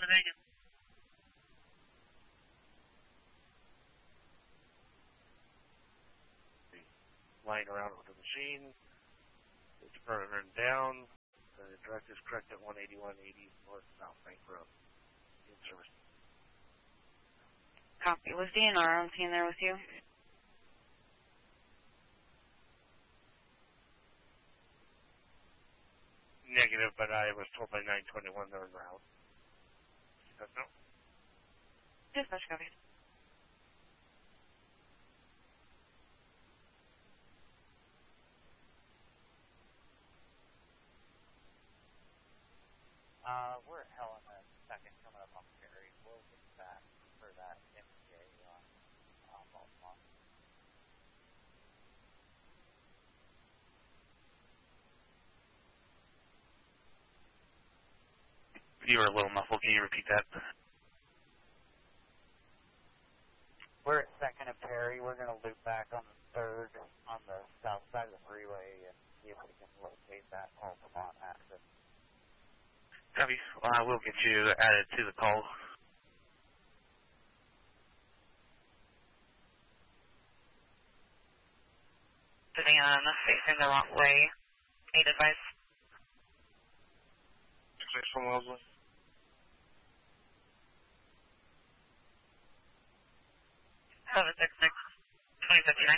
Copenhagen. Lying around with the machine. It's burning down. The direct is correct at 18180 North South Bank Road. In service. Copy. Was DNR on scene there with you? Negative, but I was told by 921 they're in route. No? Dispatch, copy. We're at Helena second coming up on Perry. We'll get back for that MTA on Baltimore. You were a little muffled. Can you repeat that? We're at second and Perry. We're going to loop back on the third on the south side of the freeway and see if we can locate that Altamont access. Copy. We'll get you added to the call. Sitting on facing the wrong way. Need advice. 6 from Wellesley. Seven 2059.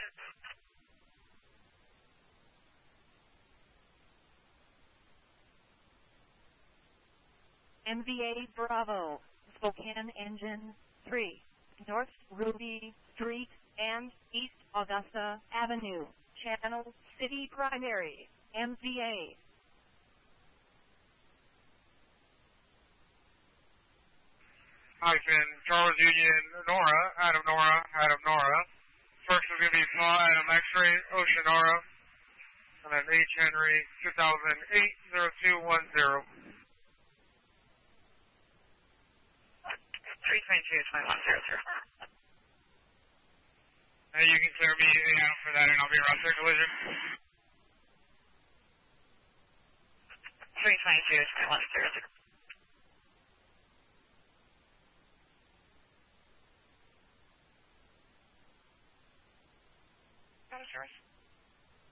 MVA Bravo, Spokane Engine 3, North Ruby Street and East Augusta Avenue, Channel City Primary, MVA. Hyphen, Charles Union, Nora, Adam Nora. First is going to be Paul Adam X-Ray, Ocean Nora. And then H. Henry, 2008-0210. 322-2100. And you can clear me out for that and I'll be around for collision. 322-2100. That is yours.